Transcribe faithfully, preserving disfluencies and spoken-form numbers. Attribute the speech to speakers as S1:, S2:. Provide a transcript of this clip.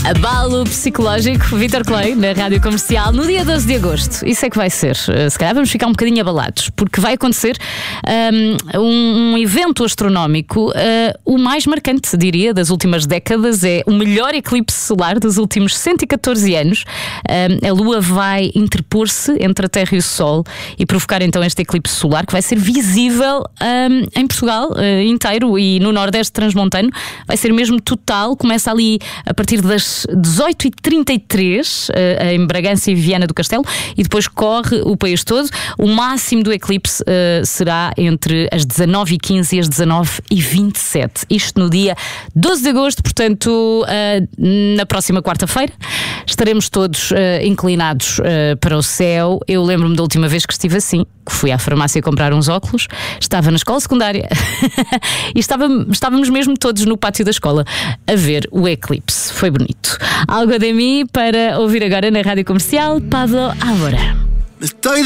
S1: Abalo psicológico, Vítor Clay, na Rádio Comercial, no dia doze de agosto. Isso é que vai ser. Se calhar vamos ficar um bocadinho abalados, porque vai acontecer um, um evento astronómico, uh, o mais marcante, diria, das últimas décadas. É o melhor eclipse solar dos últimos cento e catorze anos. Um, a Lua vai interpor-se entre a Terra e o Sol e provocar então este eclipse solar, que vai ser visível um, em Portugal uh, inteiro e no Nordeste transmontano. Vai ser mesmo total. Começa ali a partir das dezoito e trinta e três uh, em Bragança e Viana do Castelo, e depois corre o país todo. O máximo do eclipse uh, será entre as dezanove e quinze e as dezanove e vinte e sete. Isto no dia doze de agosto, portanto, uh, na próxima quarta-feira. Estaremos todos uh, inclinados uh, para o céu. Eu lembro-me da última vez que estive assim, que fui à farmácia comprar uns óculos. Estava na escola secundária e estava, estávamos mesmo todos no pátio da escola a ver o eclipse. Foi bonito. Algo de mim para ouvir agora na Rádio Comercial. Pablo Alborán.